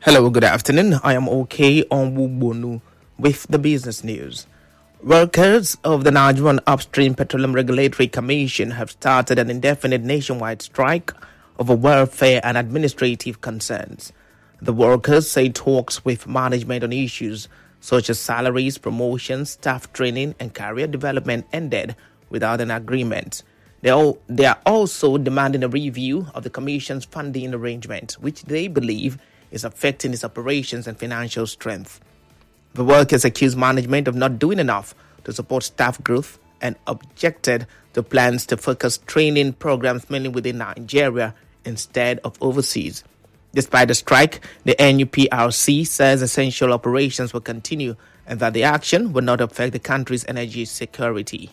Hello, good afternoon. I am OK Onwugbonu with the business news. Workers of the Nigerian Upstream Petroleum Regulatory Commission have started an indefinite nationwide strike over welfare and administrative concerns. The workers say talks with management on issues such as salaries, promotions, staff training, and career development ended without an agreement. They are also demanding a review of the Commission's funding arrangement, which they believe is affecting its operations and financial strength. The workers accuse management of not doing enough to support staff growth and objected to plans to focus training programs mainly within Nigeria instead of overseas. Despite the strike, the NUPRC says essential operations will continue and that the action will not affect the country's energy security.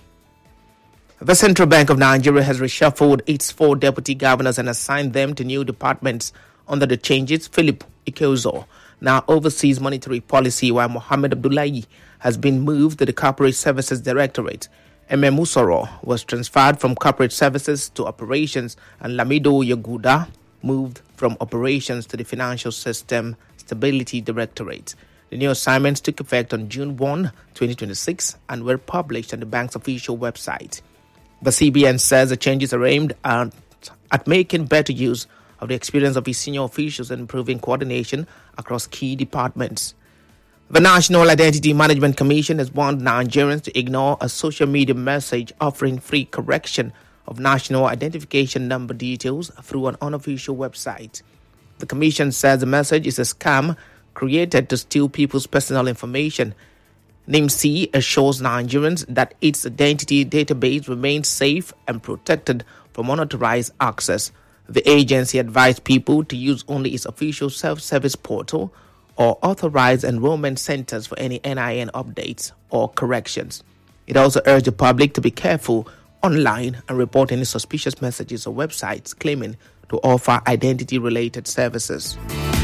The Central Bank of Nigeria has reshuffled its 4 deputy governors and assigned them to new departments. Under the changes, Philip Ikeozo now oversees monetary policy, while Mohammed Abdullahi has been moved to the Corporate Services Directorate. Eme Musoro was transferred from Corporate Services to Operations, and Lamido Yaguda moved from Operations to the Financial System Stability Directorate. The new assignments took effect on June 1, 2026 and were published on the bank's official website. The CBN says the changes are aimed at making better use of the experience of its senior officials and improving coordination across key departments. The National Identity Management Commission has warned Nigerians to ignore a social media message offering free correction of national identification number details through an unofficial website. The Commission says the message is a scam created to steal people's personal information. NIMC assures Nigerians that its identity database remains safe and protected from unauthorized access. The agency advised people to use only its official self-service portal or authorized enrollment centers for any NIN updates or corrections. It also urged the public to be careful online and report any suspicious messages or websites claiming to offer identity-related services.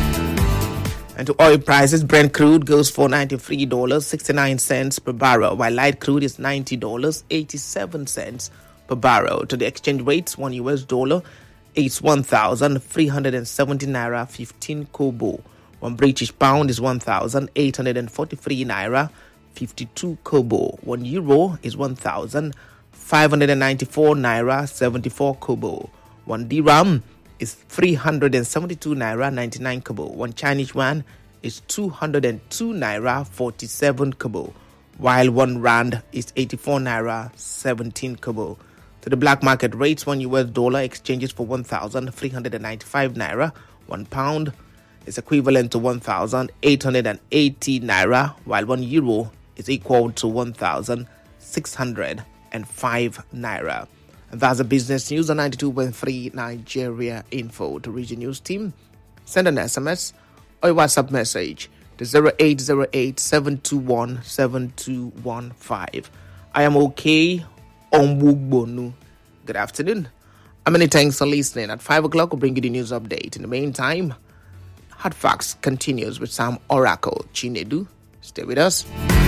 And to oil prices, Brent crude goes for $93.69 per barrel, while light crude is $90.87 per barrel. To the exchange rates, $1 is 1,370 naira 15 kobo. 1 British pound is 1,843 naira 52 kobo. 1 euro is 1,594 naira 74 kobo. 1 dirham is 372 naira 99 kobo. 1 Chinese yuan is 202 naira 47 kobo, while 1 rand is 84 naira 17 kobo. To the black market rates, $1 exchanges for 1,395 naira. 1 pound is equivalent to 1,880 naira, while 1 euro is equal to 1,605 naira. And that's the business news on 92.3 Nigeria Info. To reach the news team, send an SMS or a WhatsApp message to 0808 721 7215. I am OK Onwugbonu. Good afternoon. Many thanks for listening. At 5 o'clock, we'll bring you the news update. In the meantime, Hard Facts continues with Sam Oracle Chinedu. Stay with us.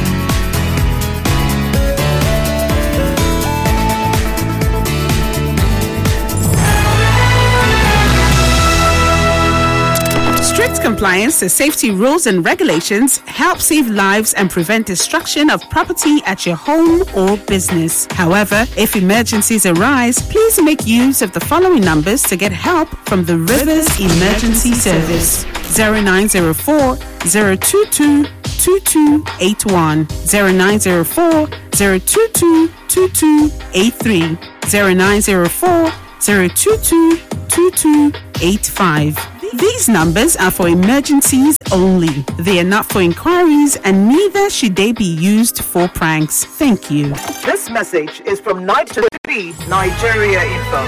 Strict compliance to safety rules and regulations help save lives and prevent destruction of property at your home or business. However, if emergencies arise, please make use of the following numbers to get help from the Rivers Emergency Service: 0904 022 2281, 0904 022 2283, 0904 022 2285. These numbers are for emergencies only. They are not for inquiries, and neither should they be used for pranks. Thank you. This message is from 93 Nigeria Info.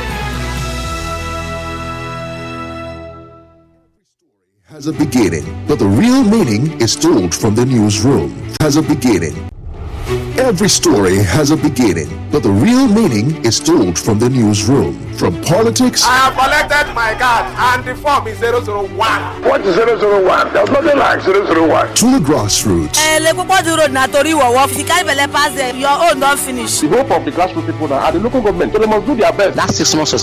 Has a beginning, but the real meaning is told from the newsroom. Has a beginning. Every story has a beginning, but the real meaning is told from the newsroom. From politics, I have collected my card and the form is 001. What is 001? There's nothing like 001. To the grassroots. The hope of the grassroots people now are the local government, so they must do their best. That's 6 months